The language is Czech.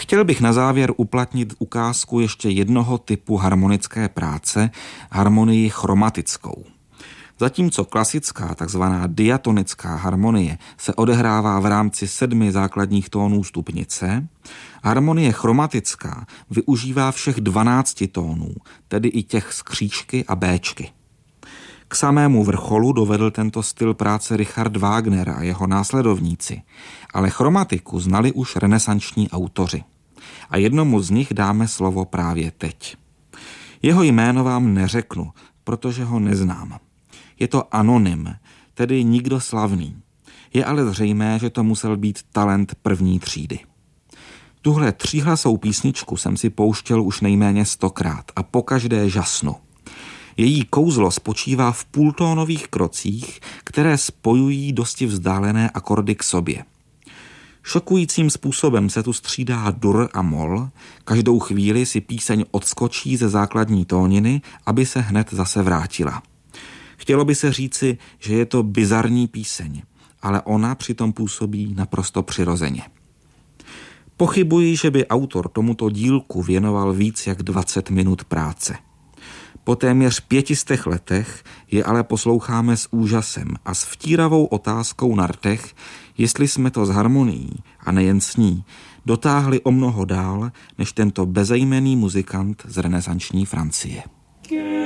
Chtěl bych na závěr uplatnit ukázku ještě jednoho typu harmonické práce, harmonii chromatickou. Zatímco klasická, takzvaná diatonická harmonie se odehrává v rámci 7 základních tónů stupnice, harmonie chromatická využívá všech 12 tónů, tedy i těch z křížky a béčky. K samému vrcholu dovedl tento styl práce Richard Wagner a jeho následovníci, ale chromatiku znali už renesanční autoři. A jednomu z nich dáme slovo právě teď. Jeho jméno vám neřeknu, protože ho neznám. Je to anonym, tedy nikdo slavný. Je ale zřejmé, že to musel být talent první třídy. Tuhle 3hlasou písničku jsem si pouštěl už nejméně 100krát a pokaždé žasnu. Její kouzlo spočívá v půltónových krocích, které spojují dosti vzdálené akordy k sobě. Šokujícím způsobem se tu střídá dur a mol, každou chvíli si píseň odskočí ze základní tóniny, aby se hned zase vrátila. Chtělo by se říci, že je to bizarní píseň, ale ona přitom působí naprosto přirozeně. Pochybuji, že by autor tomuto dílku věnoval víc jak 20 minut práce. Po téměř 500 letech je ale posloucháme s úžasem a s vtíravou otázkou na rtech, jestli jsme to s harmonií, a nejen s ní, dotáhli o mnoho dál než tento bezejmenný muzikant z renesanční Francie.